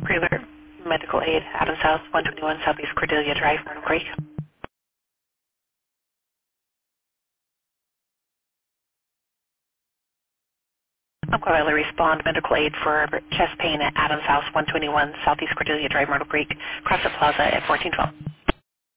Creeler, Medical Aid, Adams House, 121 Southeast Cordelia Drive, Myrtle Creek. I'm going to respond Medical Aid for chest pain at Adams House, 121 Southeast Cordelia Drive, Myrtle Creek, Crescent Plaza at 1412.